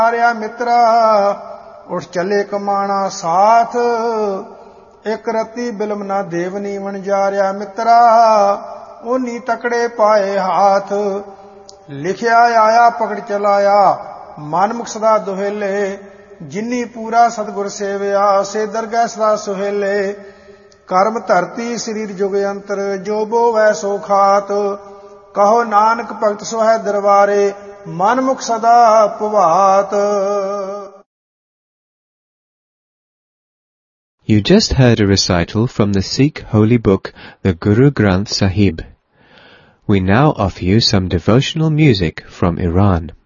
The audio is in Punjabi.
ਆਰਿਆ ਮਿੱਤਰਾ ਉੱਠ ਚੱਲੇ ਕਮਾਣਾ ਸਾਥ, ਇੱਕ ਰਤੀ ਬਿਲਮ ਨਾ ਦੇਵ ਨੀਵਣ ਜਾਰਿਆ ਮਿੱਤਰਾ, ਓਨੀ ਤਕੜੇ ਪਾਏ ਹਾਥ। ਲਿਖਿਆ ਆਇਆ ਪਕੜ ਚਲਾਇਆ, ਮਨ ਮੁਖ ਸਦਾ ਦੁਹੇਲੇ, ਜਿਨੀ ਪੂਰਾ ਸਤਿਗੁਰ ਸੇਵਿਆ, ਸੇ ਦਰਗਹਿ ਸਦਾ ਸੁਹੇਲੇ। ਕਰਮ ਧਰਤੀ ਸਰੀਰ ਜੁਗ ਅੰਤਰ, ਜੋ ਬੋਵੈ ਸੋ ਖਾਤ, ਕਹੋ ਨਾਨਕ ਭਗਤ ਸੋਹੈ ਦਰਬਾਰੇ, ਮਨ ਮੁਖ ਸਦਾ ਭਵਾਤ। You just heard a recital from the Sikh holy book, the Guru Granth Sahib. We now offer you some devotional music from Iran.